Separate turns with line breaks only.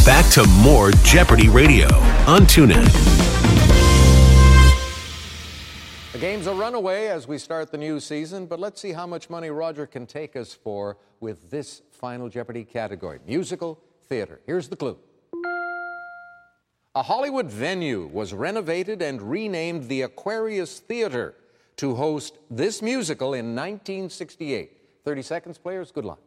back to more Jeopardy Radio on TuneIn.
The game's a runaway as we start the new season, but let's see how much money Roger can take us for with this final Jeopardy category, musical theater. Here's the clue. A Hollywood venue was renovated and renamed the Aquarius Theater to host this musical in 1968. 30 seconds, players. Good luck.